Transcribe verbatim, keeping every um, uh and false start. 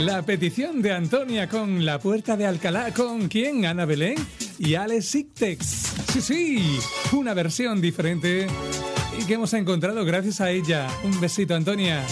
La petición de Antonia con La Puerta de Alcalá. ¿Con quién? Ana Belén y Alex Sintex. Sí, sí, una versión diferente y que hemos encontrado gracias a ella. Un besito, Antonia.